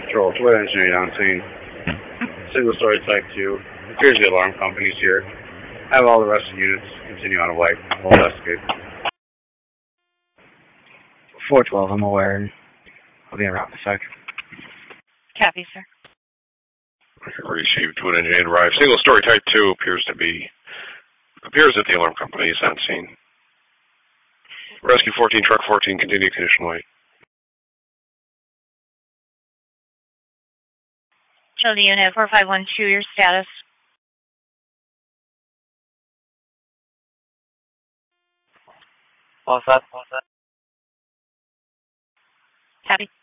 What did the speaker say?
Control, Twin Engineering on scene. Single story type 2. Appears the alarm company's here. Have all the rest of the units continue on a white. We'll investigate. 412, I'm aware. I'll be around in a sec. Copy, sir. Received Twin Engineering arrived. Single story type 2 appears that the alarm company is on scene. Rescue 14, truck 14, continue condition white. Childa unit 4512, your status. All set. Copy.